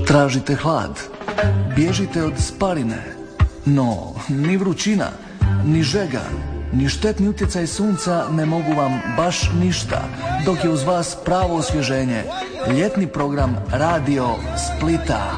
Tražite hlad, bježite od spaline, no ni vrućina, ni žega, ni štetni utjecaj sunca ne mogu vam baš ništa, dok je uz vas pravo osvježenje. Ljetni program Radio Splita.